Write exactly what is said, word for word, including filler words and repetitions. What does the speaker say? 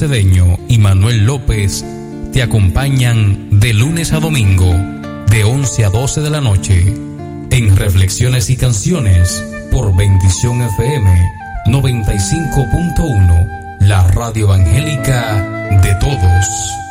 Cedeño y Manuel López te acompañan de lunes a domingo, de once a doce de la noche, en Reflexiones y Canciones, por Bendición F M noventa y cinco punto uno, la radio evangélica de todos.